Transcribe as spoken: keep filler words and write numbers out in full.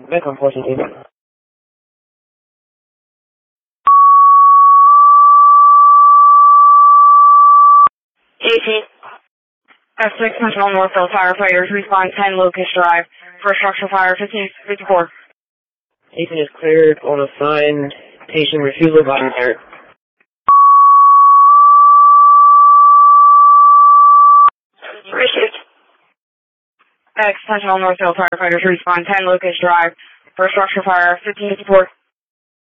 back on fourteen eighty. eighteen. F six Central Northville firefighters respond ten Locust Drive for a structure fire fifteen fifty-four. eighteen is cleared on a sign, patient refusal bottom there. Received. X Central Northville firefighters respond ten Locust Drive for a structure fire fifteen fifty-four.